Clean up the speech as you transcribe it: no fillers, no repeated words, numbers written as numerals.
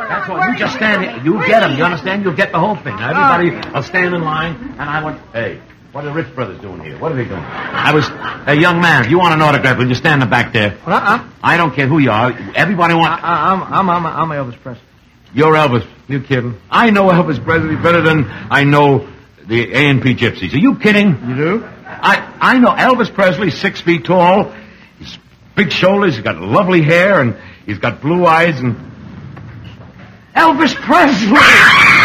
That's all. You just stand here. You get them. You understand? You'll get the whole thing. Now, everybody will stand in line, and I want... Hey, what are the Rich brothers doing here? What are they doing? Hey, young man, if you want an autograph, will you stand in the back there? I don't care who you are. Everybody wants... I'm Elvis Presley. You're Elvis. You kidding? I know Elvis Presley better than I know the A&P Gypsies. Are you kidding? You do? I know Elvis Presley, 6 feet tall. He's big shoulders. He's got lovely hair, and he's got blue eyes, and... Elvis Presley!